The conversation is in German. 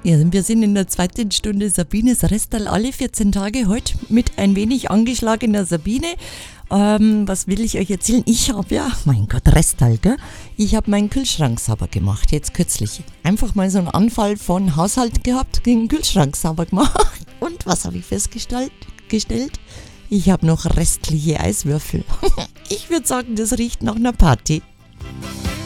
Ja, wir sind in der zweiten Stunde Sabines Restal alle 14 Tage, heute mit ein wenig angeschlagener Sabine. Was will ich euch erzählen? Ich habe ja, mein Gott, Restal, gell? Ich habe meinen Kühlschrank sauber gemacht, jetzt kürzlich. Einfach mal so einen Anfall von Haushalt gehabt, den Kühlschrank sauber gemacht. Und was habe ich festgestellt? Ich habe noch restliche Eiswürfel. Ich würde sagen, das riecht nach einer Party.